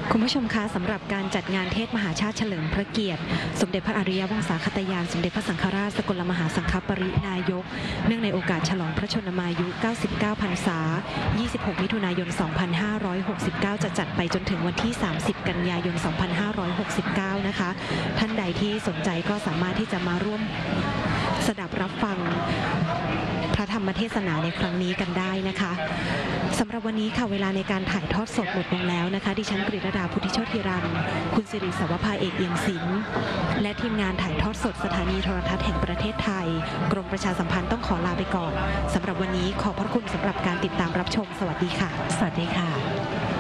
คุณผู้ชมคะสำหรับการจัดงานเทศมหาชาติเฉลิมพระเกียรติสมเด็จพระอริยวงศาคตยานสมเด็จพระสังฆราชสกลมหาสังฆปรินายกเนื่องในโอกาสฉลองพระชนมายุ 99 พรรษา 26 มิถุนายน 2569 จะจัดไปจนถึงวันที่ 30 กันยายน 2569 นะคะท่านใดที่สนใจก็สามารถที่จะมาร่วมสดับรับฟังพระธรรมเทศนาในครั้งนี้กันได้นะคะสำหรับวันนี้ค่ะเวลาในการถ่ายทอดสดหมดลงแล้วนะคะดิฉันกฤษดาพุทธิโชติรันคุณสิริสวภาเอกเอียงศิลป์และทีมงานถ่ายทอดสดสถานีโทรทัศน์แห่งประเทศไทยกรมประชาสัมพันธ์ต้องขอลาไปก่อนสำหรับวันนี้ขอบพระคุณสำหรับการติดตามรับชมสวัสดีค่ะสวัสดีค่ะ